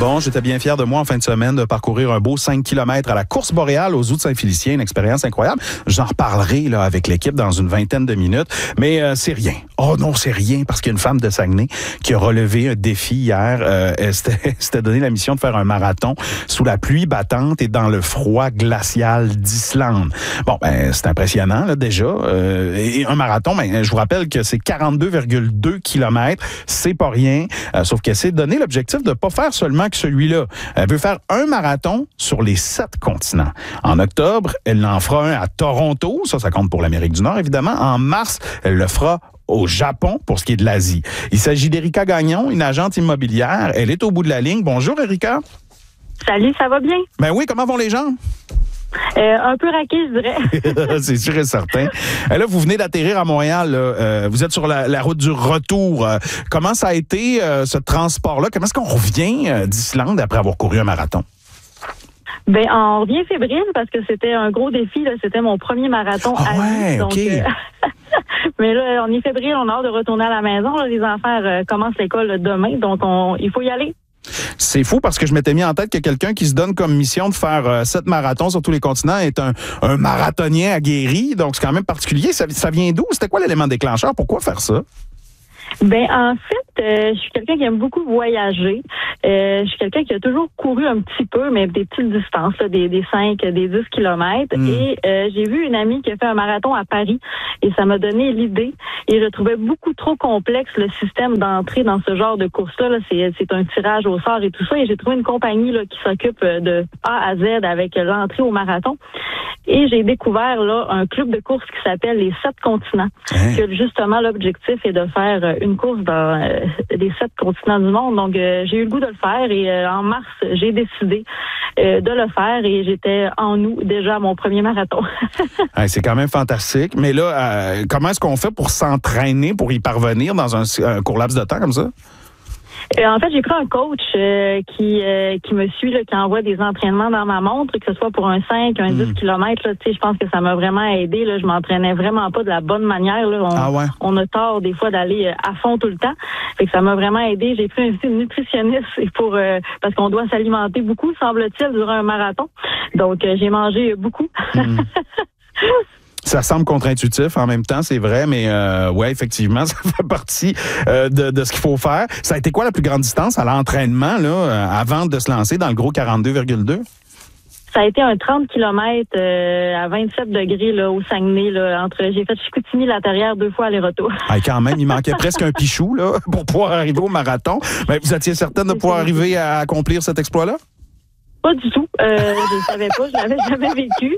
Bon, j'étais bien fier de moi en fin de semaine de parcourir un beau 5 km à la course boréale aux Zoos de Saint-Félicien, une expérience incroyable. J'en reparlerai là avec l'équipe dans une vingtaine de minutes, mais c'est rien. Oh non, c'est rien parce qu'il y a une femme de Saguenay qui a relevé un défi hier. Elle s'était donné la mission de faire un marathon sous la pluie battante et dans le froid glacial d'Islande. Bon, ben c'est impressionnant là déjà. Et un marathon, ben je vous rappelle que c'est 42,2 km, c'est pas rien. Sauf qu'elle s'est donné l'objectif de pas faire seulement que celui-là. Elle veut faire un marathon sur les 7 continents. En octobre, elle en fera un à Toronto, ça compte pour l'Amérique du Nord évidemment. En mars, elle le fera au Japon pour ce qui est de l'Asie. Il s'agit d'Erika Gagnon, une agente immobilière. Elle est au bout de la ligne. Bonjour Erika. Salut, ça va bien? Ben oui, comment vont les gens? Un peu raqué, je dirais. C'est sûr et certain. Là, vous venez d'atterrir à Montréal. Là. Vous êtes sur la route du retour. Comment ça a été, ce transport-là? Comment est-ce qu'on revient d'Islande après avoir couru un marathon? Ben, on revient fébrile parce que c'était un gros défi. Là. C'était mon premier marathon à vie. Donc, OK. mais là, on est fébrile. On a hâte de retourner à la maison. Là. Les enfants commencent l'école demain. Donc, il faut y aller. C'est fou parce que je m'étais mis en tête que quelqu'un qui se donne comme mission de faire 7 marathons sur tous les continents est un marathonien aguerri. Donc, c'est quand même particulier. Ça vient d'où? C'était quoi l'élément déclencheur? Pourquoi faire ça? Ben en fait, je suis quelqu'un qui aime beaucoup voyager. Je suis quelqu'un qui a toujours couru un petit peu, mais des petites distances, là, des 5, des 10 kilomètres. Et j'ai vu une amie qui a fait un marathon à Paris et ça m'a donné l'idée. Et je trouvais beaucoup trop complexe le système d'entrée dans ce genre de course-là. Là. C'est un tirage au sort et tout ça. Et j'ai trouvé une compagnie là, qui s'occupe de A à Z avec l'entrée au marathon. Et j'ai découvert là un club de course qui s'appelle les 7 continents. Que justement, l'objectif est de faire une course dans les 7 continents du monde. Donc, j'ai eu le goût de le faire et en mars, j'ai décidé de le faire et j'étais en août déjà à mon premier marathon. C'est quand même fantastique. Mais là, comment est-ce qu'on fait pour s'entraîner, pour y parvenir dans un court laps de temps comme ça? En fait, j'ai pris un coach qui me suit, là, qui envoie des entraînements dans ma montre, que ce soit pour un 5, un 10 km. Là, je pense que ça m'a vraiment aidé. Là, je m'entraînais vraiment pas de la bonne manière. Là. On a tort des fois d'aller à fond tout le temps. Fait que ça m'a vraiment aidé. J'ai pris une nutritionniste parce qu'on doit s'alimenter beaucoup, semble-t-il, durant un marathon. Donc, j'ai mangé beaucoup. Ça semble contre-intuitif en même temps, c'est vrai, mais ouais, effectivement, ça fait partie de ce qu'il faut faire. Ça a été quoi la plus grande distance à l'entraînement là, avant de se lancer dans le gros 42,2? Ça a été un 30 km à 27 degrés là, au Saguenay. Là, j'ai fait Chicoutimi-Laterrière 2 fois aller-retour. Quand même, il manquait presque un pichou là, pour pouvoir arriver au marathon. Mais vous étiez certaine de pouvoir arriver à accomplir cet exploit-là? Pas du tout. Je ne savais pas, je l'avais jamais vécu.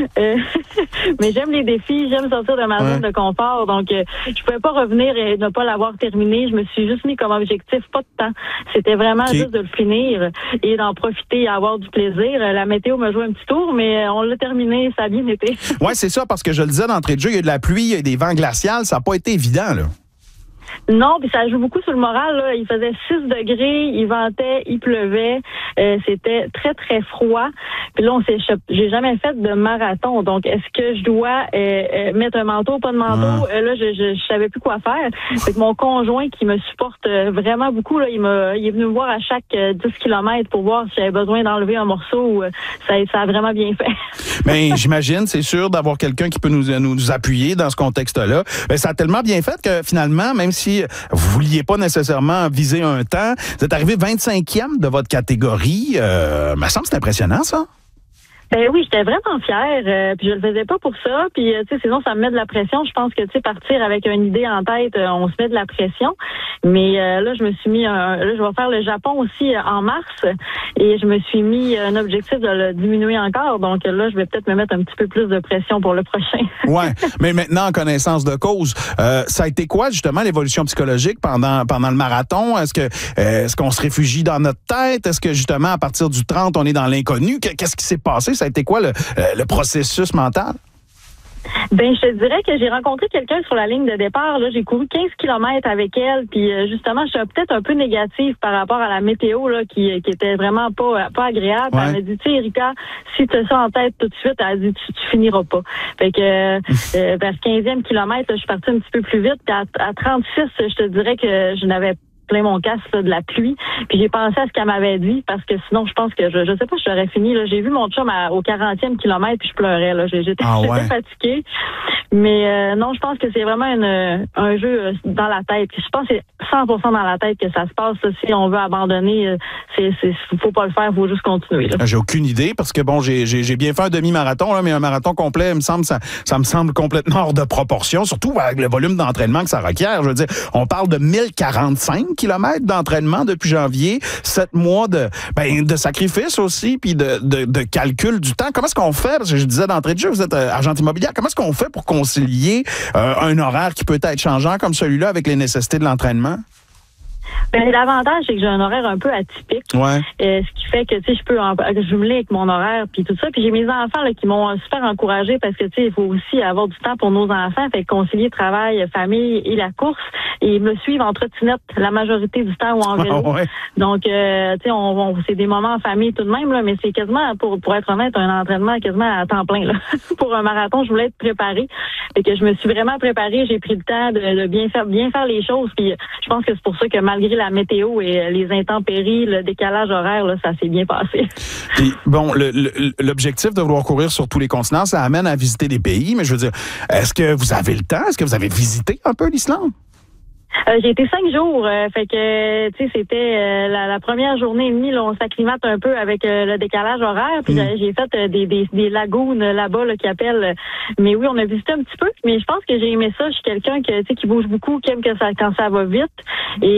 Mais j'aime les défis, j'aime sortir de ma zone de confort. Donc, je pouvais pas revenir et ne pas l'avoir terminé. Je me suis juste mis comme objectif pas de temps. C'était vraiment juste de le finir et d'en profiter et avoir du plaisir. La météo m'a joué un petit tour, mais on l'a terminé, ça a bien été. Ouais, c'est ça, parce que je le disais d'entrée de jeu, il y a de la pluie, il y a des vents glacials, ça n'a pas été évident, là. Non, puis ça joue beaucoup sur le moral. Là. Il faisait 6 degrés, il ventait, il pleuvait. C'était très, très froid. Puis là, j'ai jamais fait de marathon. Donc, est-ce que je dois mettre un manteau ou pas de manteau? Là, je savais plus quoi faire. Fait que mon conjoint qui me supporte vraiment beaucoup, là, il est venu me voir à chaque 10 km pour voir si j'avais besoin d'enlever un morceau. Ça a vraiment bien fait. Mais j'imagine, c'est sûr, d'avoir quelqu'un qui peut nous appuyer dans ce contexte-là. Mais ça a tellement bien fait que finalement, même si vous vouliez pas nécessairement viser un temps, vous êtes arrivé 25e de votre catégorie. Me semble que c'est impressionnant, ça. Ben oui, j'étais vraiment fière. Puis je le faisais pas pour ça. Puis tu sais, sinon ça me met de la pression. Je pense que tu sais, partir avec une idée en tête, on se met de la pression. Mais là, je me suis mis là, je vais faire le Japon aussi en mars. Et je me suis mis un objectif de le diminuer encore. Donc là, je vais peut-être me mettre un petit peu plus de pression pour le prochain. Ouais. Mais maintenant, en connaissance de cause, ça a été quoi justement l'évolution psychologique pendant le marathon? Est-ce qu'on se réfugie dans notre tête? Est-ce que justement à partir du 30, on est dans l'inconnu? Qu'est-ce qui s'est passé? Ça a été quoi le processus mental? Ben, je te dirais que j'ai rencontré quelqu'un sur la ligne de départ. Là, j'ai couru 15 km avec elle, puis justement, je suis peut-être un peu négative par rapport à la météo là, qui était vraiment pas agréable. Ouais. Elle m'a dit, tu sais, Erika, si tu as ça en tête tout de suite, elle a dit, tu finiras pas. Fait que vers 15e kilomètre, je suis partie un petit peu plus vite. Puis à 36, je te dirais que je n'avais plein mon casque là, de la pluie. Puis j'ai pensé à ce qu'elle m'avait dit parce que sinon, je pense que je sais pas, j'aurais fini. Là. J'ai vu mon chum au 40e kilomètre puis je pleurais. Là. J'étais fatiguée. Mais non, je pense que c'est vraiment un jeu dans la tête. Je pense que c'est 100% dans la tête que ça se passe. Là. Si on veut abandonner, faut pas le faire, faut juste continuer. Là. J'ai aucune idée parce que bon, j'ai bien fait un demi-marathon, là, mais un marathon complet, ça me semble complètement hors de proportion, surtout avec le volume d'entraînement que ça requiert. Je veux dire, on parle de 1045 kilomètres d'entraînement depuis janvier, 7 mois de sacrifice aussi, puis de calcul du temps. Comment est-ce qu'on fait? Parce que je disais d'entrée de jeu, vous êtes agent immobilier. Comment est-ce qu'on fait pour concilier un horaire qui peut être changeant comme celui-là avec les nécessités de l'entraînement? Ben, l'avantage, c'est que j'ai un horaire un peu atypique. Ouais. Ce qui fait que, tu sais, je peux jumeler avec mon horaire puis tout ça. Puis j'ai mes enfants là, qui m'ont super encouragée parce que, tu sais, il faut aussi avoir du temps pour nos enfants. Fait concilier travail, famille et la course. Et ils me suivent en trottinette la majorité du temps ou en vélo. Ouais. Donc, tu sais, c'est des moments en famille tout de même, là, mais c'est quasiment, pour être honnête, un entraînement quasiment à temps plein. Là. Pour un marathon, je voulais être préparée. Fait que je me suis vraiment préparée. J'ai pris le temps de bien faire les choses. Puis je pense que c'est pour ça que malgré la météo et les intempéries, le décalage horaire, là, ça s'est bien passé. Puis, bon, l'objectif de vouloir courir sur tous les continents, ça amène à visiter des pays, mais je veux dire, est-ce que vous avez le temps? Est-ce que vous avez visité un peu l'Islande? J'ai été 5 jours, fait que tu sais c'était la première journée et demie, là, on s'acclimate un peu avec le décalage horaire, puis j'ai fait des lagunes là-bas là, qui appellent. Mais oui, on a visité un petit peu, mais je pense que j'ai aimé ça. Je suis quelqu'un qui bouge beaucoup, qui aime que ça quand ça va vite. Et